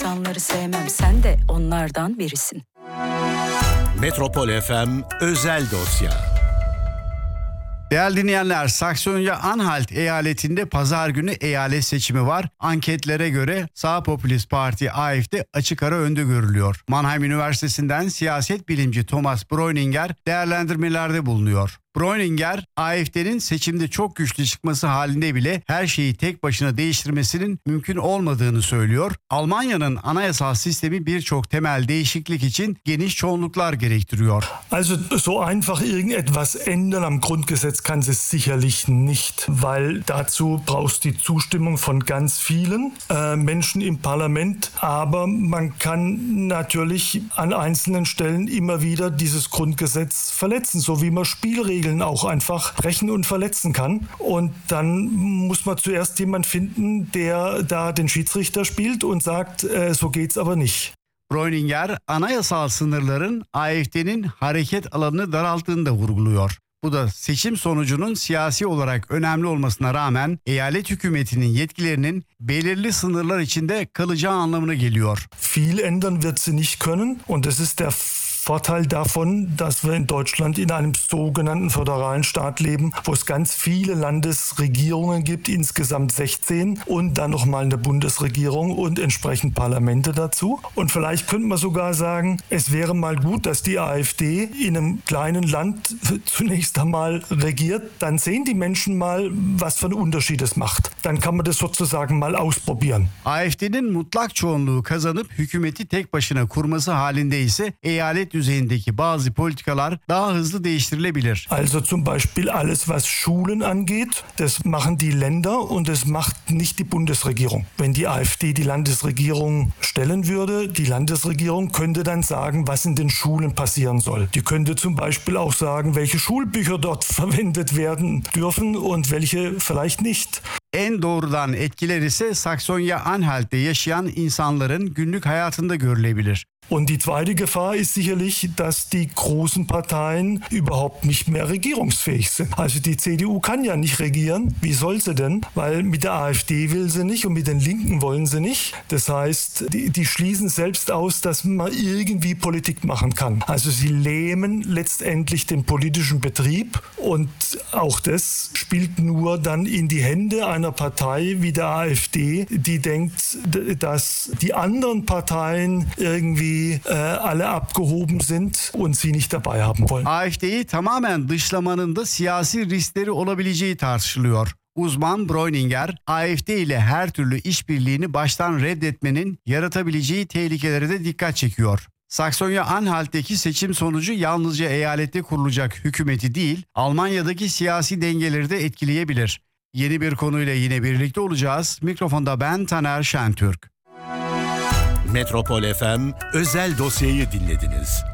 insanları sevmem, sen de onlardan birisin. Metropol FM özel dosya. Değerli dinleyenler, Saksonya-Anhalt eyaletinde pazar günü eyalet seçimi var. Anketlere göre sağ popülist parti AfD açık ara önde görülüyor. Mannheim Üniversitesi'nden siyaset bilimci Thomas Breuninger değerlendirmelerde bulunuyor. Breuninger, AfD'nin seçimde çok güçlü çıkması halinde bile her şeyi tek başına değiştirmesinin mümkün olmadığını söylüyor. Almanya'nın anayasal sistemi birçok temel değişiklik için geniş çoğunluklar gerektiriyor. Also so einfach irgendetwas ändern am Grundgesetz kann es sicherlich nicht, weil dazu brauchst die Zustimmung von ganz vielen Menschen im Parlament, aber man kann natürlich an einzelnen Stellen immer wieder dieses Grundgesetz verletzen, so wie man Spielregeln auch einfach brechen und verletzen kann. Und dann muss man zuerst jemanden finden, der da den Schiedsrichter spielt und sagt, so geht's aber nicht. Breuninger, anayasal sınırların AfD'nin hareket alanını daralttığını da vurguluyor. Bu da seçim sonucunun siyasi olarak önemli olmasına rağmen eyalet hükümetinin yetkilerinin belirli sınırlar içinde kalacağı anlamına geliyor. Viel ändern wird sie nicht können und das ist der Vorteil davon, dass wir in Deutschland in einem sogenannten föderalen Staat leben, wo es ganz viele Landesregierungen gibt, insgesamt 16 und dann nochmal eine Bundesregierung und entsprechend Parlamente dazu. Und vielleicht könnte man sogar sagen, es wäre mal gut, dass die AfD in einem kleinen Land zunächst einmal regiert, dann sehen die Menschen mal, was für einen Unterschied es macht. Dann kann man das sozusagen mal ausprobieren. AfD'nin mutlak çoğunluğu kazanıp hükümeti tek başına kurması halinde ise eyalet düzeyindeki bazı politikalar daha hızlı değiştirilebilir. Also zum Beispiel alles, was Schulen angeht, das machen die Länder und das macht nicht die Bundesregierung. Wenn die AfD die Landesregierung stellen würde, die Landesregierung könnte dann sagen, was in den Schulen passieren soll. Die könnte zum Beispiel auch sagen, welche Schulbücher dort verwendet werden dürfen und welche vielleicht nicht. En doğrudan etkiler ise Saksonya-Anhalt'te yaşayan insanların günlük hayatında görülebilir. Und die zweite Gefahr ist sicherlich, dass die großen Parteien überhaupt nicht mehr regierungsfähig sind. Also die CDU kann ja nicht regieren. Wie soll sie denn? Weil mit der AfD will sie nicht und mit den Linken wollen sie nicht. Das heißt, die schließen selbst aus, dass man irgendwie Politik machen kann. Also sie lähmen letztendlich den politischen Betrieb und auch das spielt nur dann in die Hände einer Partei wie der AfD, die denkt, dass die anderen Parteien irgendwie alle abgehoben sind und sie nicht dabei haben wollen. AfD'yi tamamen dışlamanın da siyasi riskleri olabileceği tartışılıyor. Uzman Breuninger, AfD ile her türlü işbirliğini baştan reddetmenin yaratabileceği tehlikelere de dikkat çekiyor. Saksonya-Anhalt'teki seçim sonucu yalnızca eyalette kurulacak hükümeti değil, Almanya'daki siyasi dengeleri de etkileyebilir. Yeni bir konuyla yine birlikte olacağız. Mikrofonda ben Taner Şentürk. Metropol FM özel dosyayı dinlediniz.